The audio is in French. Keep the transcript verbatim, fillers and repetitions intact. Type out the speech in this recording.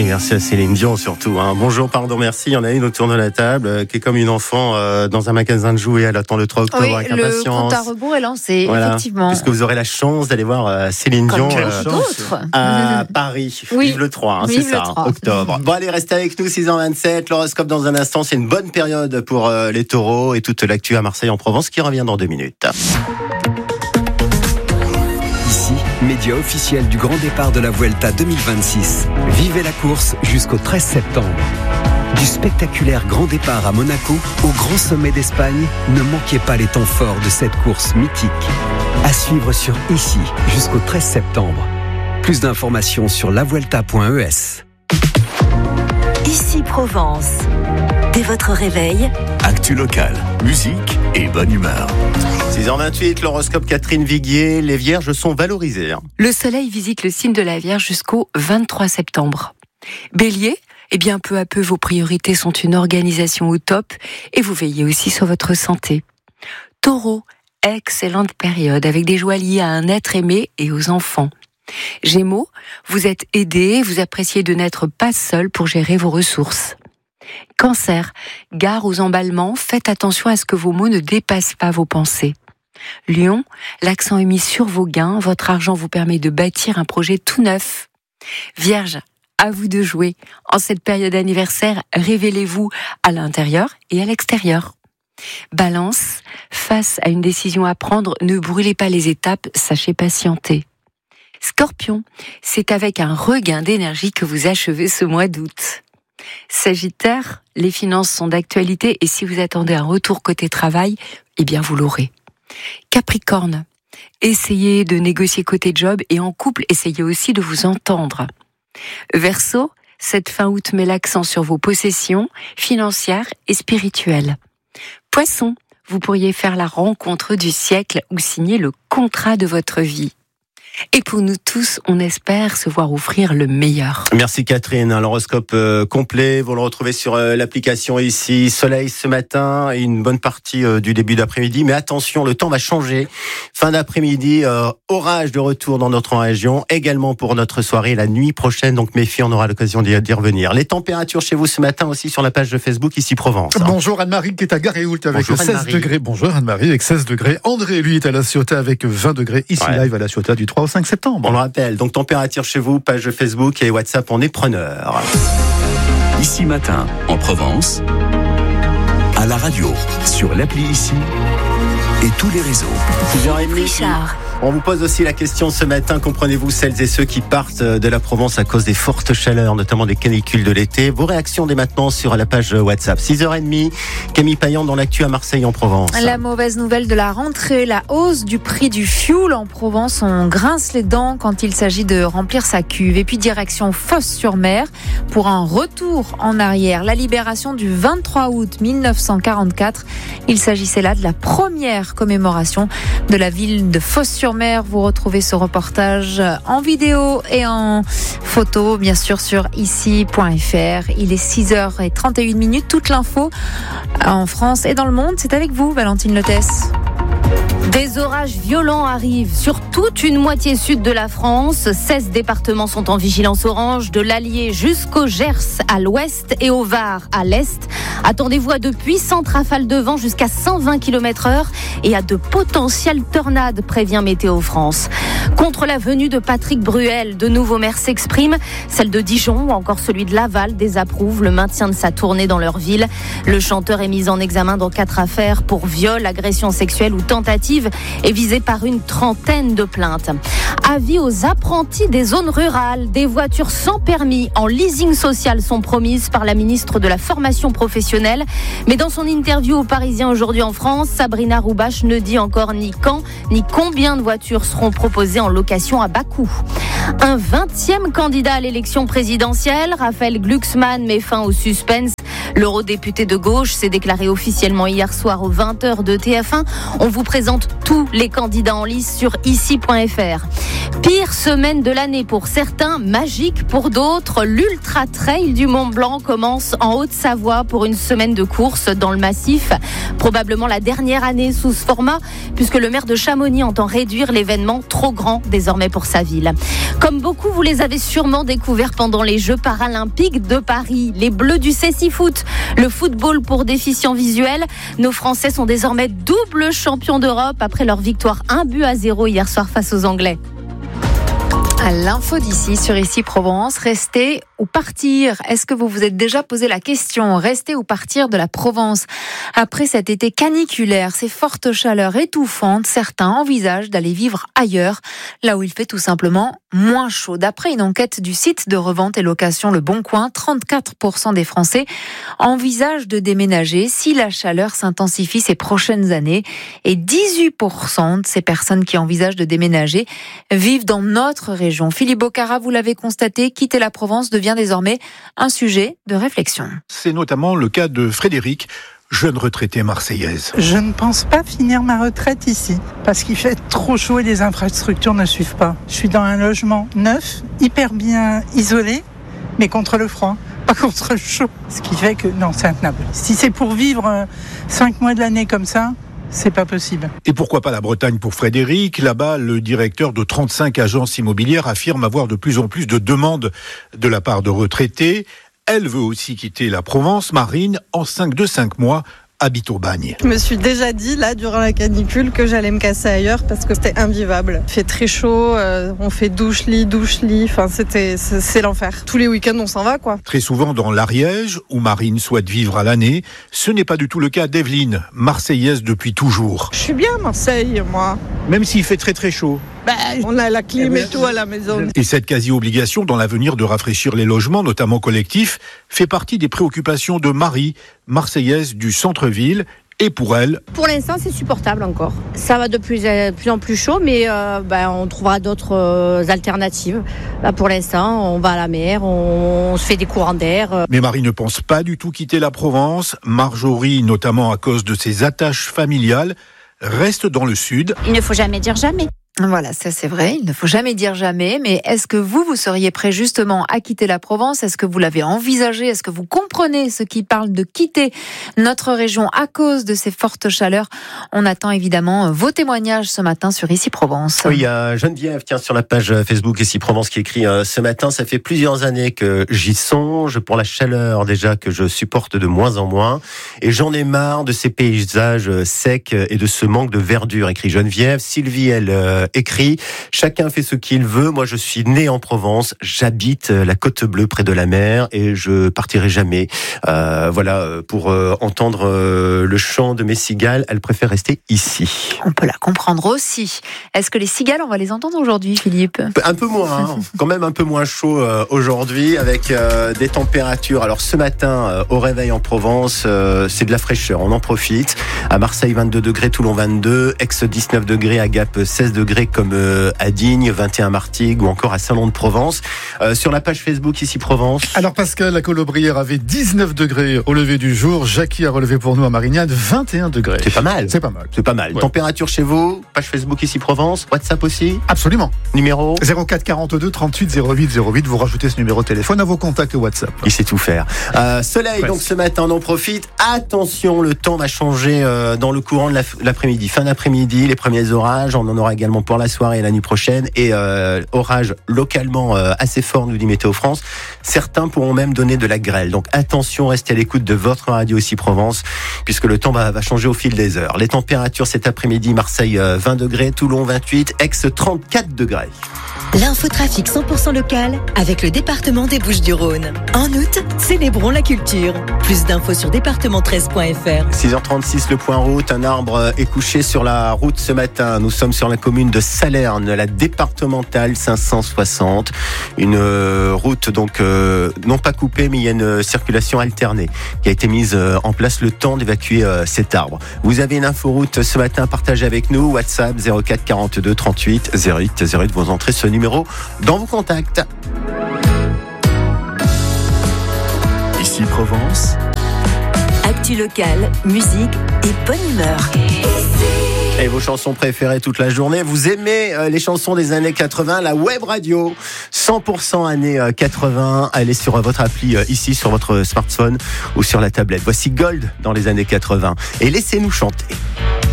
merci à Céline Dion surtout. Hein. Bonjour, pardon, merci. Il y en a une autour de la table euh, qui est comme une enfant euh, dans un magasin de jouets. Elle attend le trois octobre oui, avec impatience. Le compte à rebours est lancé, voilà. effectivement. Puisque vous aurez la chance d'aller voir euh, Céline Comme Dion euh, d'autres. à Paris. Oui. Vive le trois, hein, Vive c'est ça, le trois. octobre. Bon, allez, restez avec nous, six heures vingt-sept. L'horoscope dans un instant. C'est une bonne période pour euh, les taureaux et toute l'actu à Marseille en Provence qui revient dans deux minutes. Média officiel du grand départ de la Vuelta deux mille vingt-six. Vivez la course jusqu'au treize septembre. Du spectaculaire grand départ à Monaco au grand sommet d'Espagne, ne manquez pas les temps forts de cette course mythique. À suivre sur Ici jusqu'au treize septembre. Plus d'informations sur la vuelta point e s. Ici Provence. Dès votre réveil, actu locale, musique et bonne humeur. six heures vingt-huit, l'horoscope Catherine Viguier. Les vierges sont valorisées. Le soleil visite le signe de la Vierge jusqu'au vingt-trois septembre. Bélier, eh bien peu à peu vos priorités sont une organisation au top et vous veillez aussi sur votre santé. Taureau, excellente période avec des joies liées à un être aimé et aux enfants. Gémeaux, vous êtes aidé, vous appréciez de n'être pas seul pour gérer vos ressources. Cancer, gare aux emballements, faites attention à ce que vos mots ne dépassent pas vos pensées. Lion, l'accent est mis sur vos gains, votre argent vous permet de bâtir un projet tout neuf. Vierge, à vous de jouer. En cette période anniversaire, révélez-vous à l'intérieur et à l'extérieur. Balance, face à une décision à prendre, ne brûlez pas les étapes, sachez patienter. Scorpion, c'est avec un regain d'énergie que vous achevez ce mois d'août. Sagittaire, les finances sont d'actualité et si vous attendez un retour côté travail, eh bien vous l'aurez. Capricorne, essayez de négocier côté job et en couple, essayez aussi de vous entendre. Verseau, cette fin août met l'accent sur vos possessions financières et spirituelles. Poisson, vous pourriez faire la rencontre du siècle ou signer le contrat de votre vie. Et pour nous tous, on espère se voir offrir le meilleur. Merci Catherine. L'horoscope euh, complet, vous le retrouvez sur euh, l'application ici. Soleil ce matin et une bonne partie euh, du début d'après-midi. Mais attention, le temps va changer. Fin d'après-midi, euh, orage de retour dans notre région. Également pour notre soirée la nuit prochaine. Donc méfiez, on aura l'occasion d'y, d'y revenir. Les températures chez vous ce matin aussi sur la page de Facebook ici Provence. Bonjour Anne-Marie qui est à Garéoult avec Bonjour, seize degrés. Bonjour Anne-Marie avec seize degrés. André lui est à La Ciotat avec vingt degrés. Ici ouais. live à La Ciotat du trois au cinq septembre. On le rappelle, donc température chez vous, page Facebook et WhatsApp, on est preneur. Ici matin, en Provence, à la radio, sur l'appli Ici et tous les réseaux. six heures trente. Richard. On vous pose aussi la question ce matin, comprenez-vous celles et ceux qui partent de la Provence à cause des fortes chaleurs, notamment des canicules de l'été? Vos réactions dès maintenant sur la page WhatsApp. six heures trente, Camille Payan dans l'actu à Marseille en Provence. La mauvaise nouvelle de la rentrée, la hausse du prix du fioul en Provence, on grince les dents quand il s'agit de remplir sa cuve. Et puis direction Fos-sur-Mer pour un retour en arrière. La libération du vingt-trois août mille neuf cent quarante-quatre. Il s'agissait là de la première commémoration de la ville de Fos-sur-Mer. Vous retrouvez ce reportage en vidéo et en photo, bien sûr, sur ici point f r. Il est six heures trente et une. Toute l'info en France et dans le monde, c'est avec vous, Valentine Lotès. Des orages violents arrivent sur toute une moitié sud de la France. seize départements sont en vigilance orange, de l'Allier jusqu'au Gers à l'ouest et au Var à l'est. Attendez-vous à de puissantes rafales de vent jusqu'à cent vingt kilomètres heure et à de potentielles tornades, prévient Météo France. Contre la venue de Patrick Bruel, de nouveaux maires s'expriment. Celle de Dijon ou encore celui de Laval désapprouvent le maintien de sa tournée dans leur ville. Le chanteur est mis en examen dans quatre affaires pour viol, agression sexuelle ou tentative et visé par une trentaine de plaintes. Avis aux apprentis des zones rurales. Des voitures sans permis en leasing social sont promises par la ministre de la formation professionnelle. Mais dans son interview aux Parisiens aujourd'hui en France, Sabrina Roubache ne dit encore ni quand ni combien de voitures seront proposées en location à bas coût. Un vingtième candidat à l'élection présidentielle, Raphaël Glucksmann, met fin au suspense. L'eurodéputé de gauche s'est déclaré officiellement hier soir aux vingt heures de T F un. On vous présente tous les candidats en lice sur ici point f r. Pire semaine de l'année pour certains, magique pour d'autres. L'Ultra Trail du Mont Blanc commence en Haute-Savoie pour une semaine de course dans le massif. Probablement la dernière année sous ce format, puisque le maire de Chamonix entend réduire l'événement trop grand désormais pour sa ville. Comme beaucoup, vous les avez sûrement découverts pendant les Jeux paralympiques de Paris. Les Bleus du Cécifoot, le football pour déficients visuels. Nos Français sont désormais double champions d'Europe après leur victoire un but à zéro hier soir face aux Anglais. À l'info d'ici sur Ici Provence, rester ou partir? Est-ce que vous vous êtes déjà posé la question? Rester ou partir de la Provence? Après cet été caniculaire, ces fortes chaleurs étouffantes, certains envisagent d'aller vivre ailleurs, là où il fait tout simplement moins chaud. D'après une enquête du site de revente et location Le Bon Coin, trente-quatre pour cent des Français envisagent de déménager si la chaleur s'intensifie ces prochaines années. Et dix-huit pour cent de ces personnes qui envisagent de déménager vivent dans notre région. Philippe Bocara, vous l'avez constaté, quitter la Provence devient désormais un sujet de réflexion. C'est notamment le cas de Frédéric, jeune retraitée marseillaise. Je ne pense pas finir ma retraite ici, parce qu'il fait trop chaud et les infrastructures ne suivent pas. Je suis dans un logement neuf, hyper bien isolé, mais contre le froid, pas contre le chaud. Ce qui fait que non, c'est intenable. Si c'est pour vivre cinq mois de l'année comme ça, c'est pas possible. Et pourquoi pas la Bretagne pour Frédéric? Là-bas, le directeur de trente-cinq agences immobilières affirme avoir de plus en plus de demandes de la part de retraités. Elle veut aussi quitter la Provence. Marine, enceinte de cinq mois, habite au Bagne. Je me suis déjà dit, là, durant la canicule, que j'allais me casser ailleurs parce que c'était invivable. Il fait très chaud, euh, on fait douche-lit, douche-lit, enfin, c'était, c'est, c'est l'enfer. Tous les week-ends, on s'en va, quoi. Très souvent dans l'Ariège, où Marine souhaite vivre à l'année, ce n'est pas du tout le cas d'Evelyne, marseillaise depuis toujours. Je suis bien à Marseille, moi. Même s'il fait très très chaud. Ben, on a la clim et tout à la maison. Et cette quasi-obligation dans l'avenir de rafraîchir les logements, notamment collectifs, fait partie des préoccupations de Marie, marseillaise du centre-ville. Et pour elle, pour l'instant, c'est supportable encore. Ça va de plus, de plus en plus chaud, mais euh, ben, on trouvera d'autres euh, alternatives. Là, pour l'instant, on va à la mer, on, on se fait des courants d'air. Euh. Mais Marie ne pense pas du tout quitter la Provence. Marjorie, notamment à cause de ses attaches familiales, reste dans le sud. Il ne faut jamais dire jamais. Voilà, ça c'est vrai, il ne faut jamais dire jamais, mais est-ce que vous, vous seriez prêt justement à quitter la Provence? Est-ce que vous l'avez envisagé? Est-ce que vous comprenez ceux qui parlent de quitter notre région à cause de ces fortes chaleurs? On attend évidemment vos témoignages ce matin sur Ici Provence. Oui, il y a Geneviève, tiens, sur la page Facebook Ici Provence qui écrit euh, ce matin, ça fait plusieurs années que j'y songe, pour la chaleur déjà que je supporte de moins en moins, et j'en ai marre de ces paysages secs et de ce manque de verdure, écrit Geneviève. Sylvie, elle... Euh, écrit, chacun fait ce qu'il veut. Moi, je suis né en Provence, j'habite la Côte Bleue près de la mer et je partirai jamais. Euh, voilà, pour euh, entendre euh, le chant de mes cigales, elle préfère rester ici. On peut la comprendre aussi. Est-ce que les cigales, on va les entendre aujourd'hui, Philippe? Un peu moins, hein. Quand même un peu moins chaud euh, aujourd'hui, avec euh, des températures. Alors ce matin, euh, au réveil en Provence, euh, c'est de la fraîcheur, on en profite. À Marseille, vingt-deux degrés, Toulon vingt-deux, Aix dix-neuf degrés, à Gap seize degrés, comme euh, à Digne, vingt et un Martigues ou encore à Salon-de-Provence. Euh, sur la page Facebook Ici Provence. Alors Pascal, la Colobrière avait dix-neuf degrés au lever du jour. Jackie a relevé pour nous à Marignane vingt et un degrés. C'est pas mal. C'est pas mal. C'est pas mal. Ouais. Température chez vous, page Facebook Ici Provence, WhatsApp aussi? Absolument. Numéro zéro quatre quarante-deux trente-huit zéro huit zéro huit. Vous rajoutez ce numéro de téléphone à vos contacts WhatsApp. Il sait tout faire. Euh, soleil, ouais. Donc ce matin, on en profite. Attention, le temps va changer euh, dans le courant de l'après-midi. Fin d'après-midi, les premiers orages. On en aura également pour la soirée et la nuit prochaine. Et euh, orage localement euh, assez fort, nous dit Météo France. Certains pourront même donner de la grêle. Donc attention, restez à l'écoute de votre radio Ici Provence, puisque le temps va, va changer au fil des heures. Les températures cet après-midi, Marseille euh, vingt degrés, Toulon vingt-huit, Aix trente-quatre degrés. L'infotrafic cent pour cent local avec le département des Bouches-du-Rhône. En août, célébrons la culture. Plus d'infos sur département treize point f r. six heures trente-six, le point route. Un arbre est couché sur la route ce matin. Nous sommes sur la commune de Salerne, la départementale cinq cent soixante. Une euh, route donc euh, non pas coupée, mais il y a une circulation alternée qui a été mise euh, en place le temps d'évacuer euh, cet arbre. Vous avez une inforoute ce matin partagée avec nous. WhatsApp zéro quatre quarante-deux trente-huit zéro huit zéro huit. Vous entrez ce numéro dans vos contacts. Ici Provence, Actu locale, musique et bonne humeur. Et vos chansons préférées toute la journée. Vous aimez euh, les chansons des années quatre-vingts, la web radio cent pour cent années euh, quatre-vingts. Elle est sur euh, votre appli euh, ici, sur votre smartphone ou sur la tablette. Voici Gold dans les années quatre-vingts. Et laissez-nous chanter.